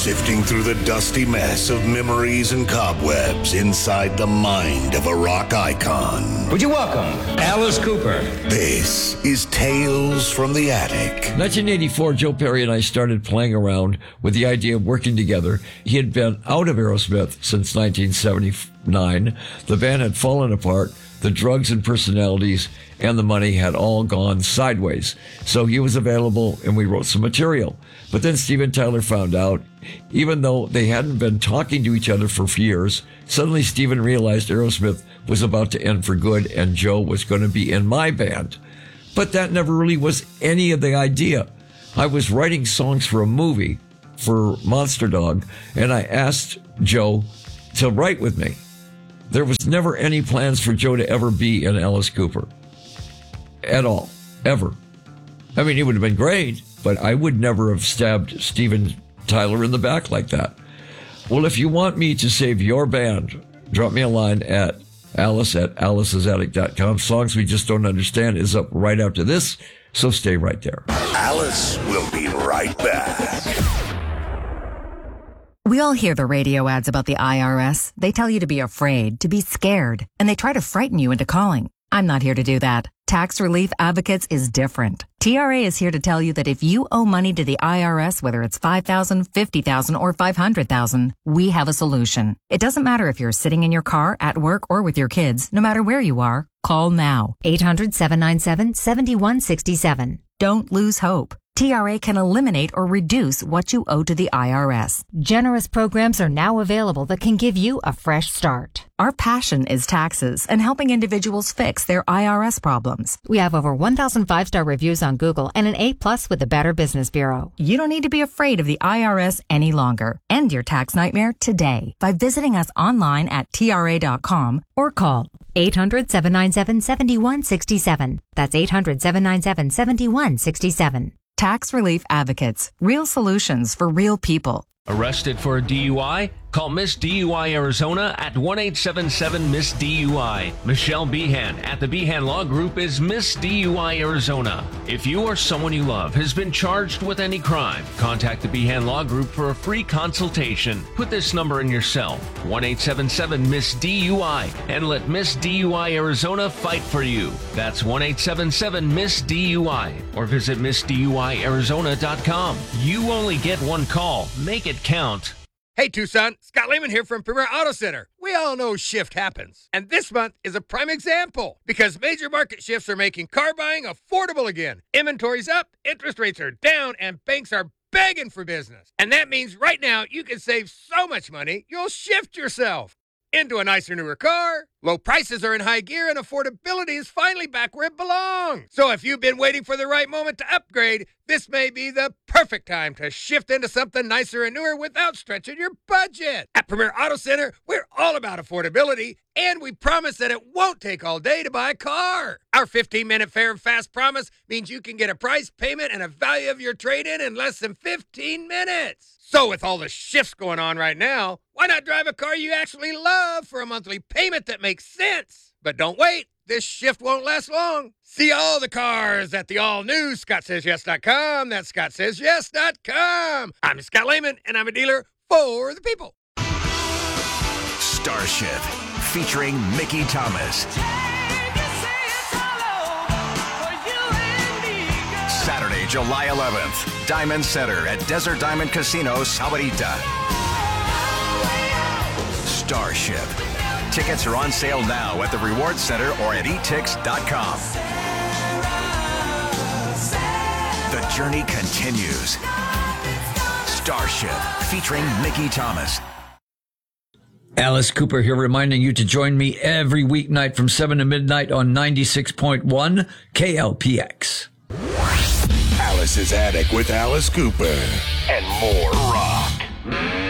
sifting through the dusty mess of memories and cobwebs inside the mind of a rock icon. Would you welcome Alice Cooper? This is Tales from the Attic. 1984, Joe Perry and I started playing around with the idea of working together. He had been out of Aerosmith since 1979. The band had fallen apart. The drugs and personalities and the money had all gone sideways. So he was available and we wrote some material. But then Steven Tyler found out, even though they hadn't been talking to each other for years, suddenly Steven realized Aerosmith was about to end for good and Joe was going to be in my band. But that never really was any of the idea. I was writing songs for a movie for Monster Dog and I asked Joe to write with me. There was never any plans for Joe to ever be in Alice Cooper. At all. Ever. I mean, it would have been great, but I would never have stabbed Steven Tyler in the back like that. Well, if you want me to save your band, drop me a line at alice@alicesattic.com. Songs We Just Don't Understand is up right after this, so stay right there. Alice will be right back. We all hear the radio ads about the IRS. They tell you to be afraid, to be scared, and they try to frighten you into calling. I'm not here to do that. Tax Relief Advocates is different. TRA is here to tell you that if you owe money to the IRS, whether it's $5,000, $50,000, or $500,000, we have a solution. It doesn't matter if you're sitting in your car, at work, or with your kids. No matter where you are, call now. 800-797-7167. Don't lose hope. TRA can eliminate or reduce what you owe to the IRS. Generous programs are now available that can give you a fresh start. Our passion is taxes and helping individuals fix their IRS problems. We have over 1,000 5-star reviews on Google and an A+ with the Better Business Bureau. You don't need to be afraid of the IRS any longer. End your tax nightmare today by visiting us online at TRA.com or call 800-797-7167. That's 800-797-7167. Tax Relief Advocates. Real solutions for real people. Arrested for a DUI? Call Miss DUI Arizona at 1-877-MISS-DUI. Michelle Behan at the Behan Law Group is Miss DUI Arizona. If you or someone you love has been charged with any crime, contact the Behan Law Group for a free consultation. Put this number in your cell, 1-877-MISS-DUI, and let Miss DUI Arizona fight for you. That's 1-877-MISS-DUI, or visit MissDUIArizona.com. You only get one call. Make it count. Hey, Tucson, Scott Lehman here from Premier Auto Center. We all know shift happens, and this month is a prime example because major market shifts are making car buying affordable again. Inventory's up, interest rates are down, and banks are begging for business. And that means right now you can save so much money, you'll shift yourself into a nicer, newer car. Low prices are in high gear, and affordability is finally back where it belongs. So if you've been waiting for the right moment to upgrade, this may be the perfect time to shift into something nicer and newer without stretching your budget. At Premier Auto Center, we're all about affordability, and we promise that it won't take all day to buy a car. Our 15-minute fair and fast promise means you can get a price, payment, and a value of your trade-in in less than 15 minutes. So with all the shifts going on right now, why not drive a car you actually love for a monthly payment that makes sense? But don't wait. This shift won't last long. See all the cars at the all-new ScottSaysYes.com. That's ScottSaysYes.com. I'm Scott Lehman, and I'm a dealer for the people. Starship, featuring Mickey Thomas. Saturday, July 11th, Diamond Center at Desert Diamond Casino, Sahuarita. Starship. Tickets are on sale now at the Reward Center or at etix.com. The journey continues. Starship, featuring Mickey Thomas. Alice Cooper here, reminding you to join me every weeknight from 7 to midnight on 96.1 KLPX. Alice's Attic with Alice Cooper and more rock.